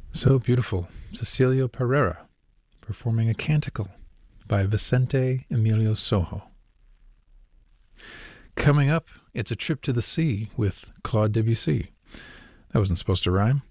So beautiful. Cecilio Pereira performing a canticle by Vicente Emilio Sojo. Coming up, it's a trip to the sea with Claude Debussy. That wasn't supposed to rhyme.